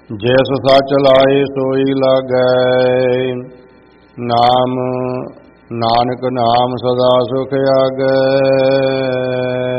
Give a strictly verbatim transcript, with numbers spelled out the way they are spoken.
ਜਿਸ ਸੱਚ ਲਾਏ ਸੋਈ ਲਾਗੈ। ਨਾਮ ਨਾਨਕ ਨਾਮ ਸਦਾ ਸੁਖ ਆਗੈ।